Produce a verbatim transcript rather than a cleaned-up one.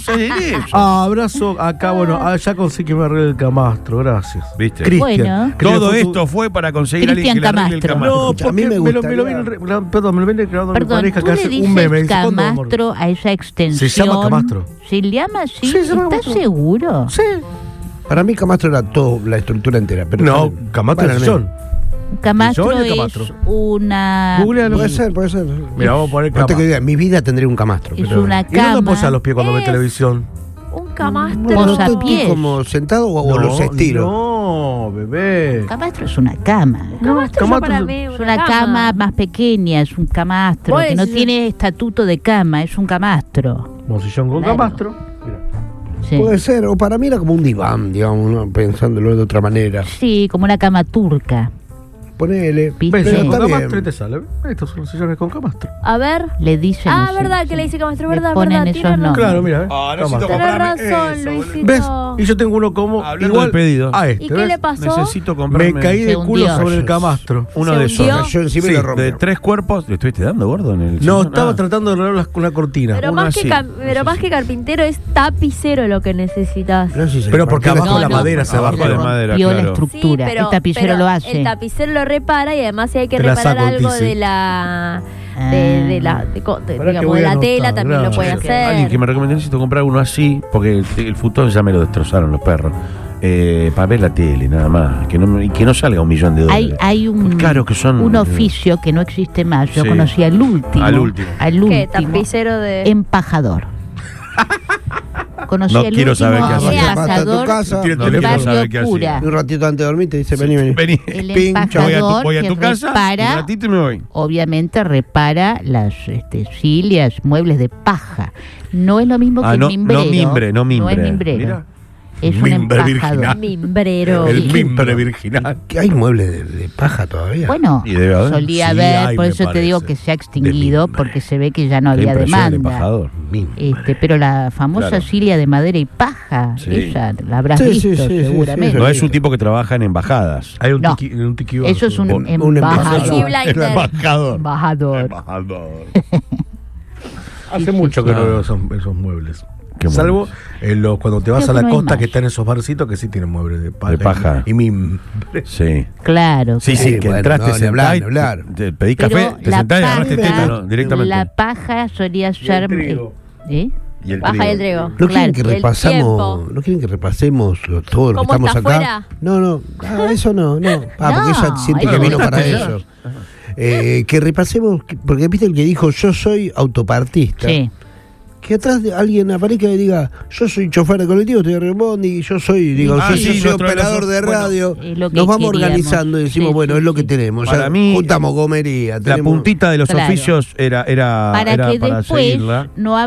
se dirige. Ah, abrazo acá, bueno, ah, ya conseguí que me arregle el camastro, gracias. ¿Viste? Cristian. Bueno. Todo esto fue para conseguir a alguien que le arregle el Cristian camastro. No, Escucha, a mí porque me me lo, me lo gustaría- viene, re- perdón, me lo viene grabando mi Perdón, pareja tú que le hace un dices meme. Dice, ¿cuándo vamos? camastro a esa extensión. Se llama camastro. ¿Se llama así? Sí, se llama ¿Estás camastro. seguro? Sí. Para mí Camastro era todo, la estructura entera. Pero No, camastro Bueno, es sillón. Un camastro ¿Sillón de es camastro? una... Googlealo. Puede ser, puede ser. Mira, vamos a poner No tengo cama. idea, en mi vida tendría un camastro. Es pero- una ¿Y dónde cama. apoya los pies cuando ve Es- televisión? Un camastro. Vos No, estoy pies. como sentado o, o los estiro. No, bebé. Camastro es una cama. Un camastro, camastro yo para es- mí Es una cama más pequeña, es un camastro, Vos que no decís- tiene estatuto de cama, es un camastro. Como sillón con Claro. camastro. Mira. Sí. Puede ser, o para mí era como un diván, digamos, ¿no? Pensándolo de otra manera. Sí, como una cama turca. Ponele. ¿Viste? ¿Ves? Pero Con está camastro y bien. te sale. Estos son sillones con camastro. A ver. Le dicen Ah, así, verdad, sí. que le dice camastro, Le verdad, ponen verdad. esos Tiene razón. nombres. Claro, mira. ¿eh? Ah, necesito Camastro. Tenés comprarme razón, eso, Luisito. ¿Ves? Y yo tengo uno como. Hablando igual de pedido. a este, ¿Y qué ¿ves? le pasó? Necesito comprarme Me caí de Se culo hundió. sobre el camastro. uno ¿Se de hundió? esos. Yo encima Sí, lo rompo. De tres cuerpos. ¿Le estuviste dando, gordo? En el No, sillón? estaba Ah. tratando de arreglar las- una cortina. Pero, Una más que, sí, cam- no pero sé más si- que carpintero es tapicero lo que necesitas. No sé si se Pero le porque partió abajo la la madera se abajo abajo de Le madera, rompió la claro. estructura. Sí, pero, el tapicero pero lo hace. El tapicero lo repara y además si hay que Te la reparar saco, algo Tizzy. de la Ah. de, de la de, co- de- Pará que digamos, voy de a la tela anotar, también lo gracias. puede Ok. hacer. Alguien que me recomendó, necesito comprar uno así, porque el, el futón ya me lo destrozaron los perros. Eh, para ver la tele, nada más. Que no, me- y que no salga un millón de dólares. Hay, hay un, Muy caro que son. un oficio que no existe más. Yo Sí. conocí al último. Al último. Al ¿Qué? último. Tapicero de Empajador. Conocí No al quiero último saber qué hace. Basta en tu empajador casa. Tiene No teléfono. quiero del saber barrio qué hace. Cura. Y un ratito antes de dormir te dice, vení, vení. Vení. El Ping, Yo voy a tu, empajador voy a que tu casa, repara, un ratito y me voy. obviamente repara las este, sillas, muebles de paja. No es lo mismo Ah, que no- el mimbrero. no mimbre, no mimbre. No es mimbrero. Mira. Es un Mimbre empajador. virginal. mimbrero. El Sí. mimbre virginal. ¿Qué hay muebles de, de paja todavía? Bueno, Y debe haber. solía Sí, haber, hay, por me eso te parece. digo que se ha extinguido, mimbre. porque se ve que ya no Qué había impresión el demanda. empajador. Mimbre. Este, pero la famosa Claro. silla de madera y paja, Sí. esa la habrás Sí, sí, visto sí, sí, seguramente. sí. No es un tipo que trabaja en embajadas. Hay un No. tiki, un tiki Eso es un, Un- un embajador. Sí, blinder. Embajador. Embajador. Embajador. Hace Sí, mucho sí, que sí. no veo esos, esos muebles. ¿Qué Salvo en los, cuando te vas Creo a la que no hay costa más. que están esos barcitos que sí tienen muebles de paja. De paja. Y mimbre. Sí. Claro. Sí, claro. sí, Sí, que bueno, entraste, no, ni hablar, sentás y ni hablar. te, te pedís Pero café, te la sentás y agarraste paja- tétano directamente. La paja solía ser. trigo. ¿Eh? Y el Paja y el trigo. ¿No quieren Claro, que el repasamos, tiempo. ¿no quieren que repasemos lo- todo lo que ¿Cómo estamos está acá? afuera? No, no, ah, eso no, no. Ah, porque No, ella siente eso que no vino está para bien. eso. Eh, que repasemos, que- porque viste el que dijo yo soy autopartista. Sí. Que atrás de alguien aparezca y diga, yo soy chofer de colectivo, estoy de Rebondi, yo soy, digo, Ah, yo, sí, yo soy nuestro- operador de bueno, radio. es lo que Nos vamos queríamos. organizando y decimos, Sí, bueno, sí, es lo que sí. tenemos. Para ya mí, juntamos gomería. La tenemos- puntita de los Claro. oficios era, era Para era que para después seguirla. no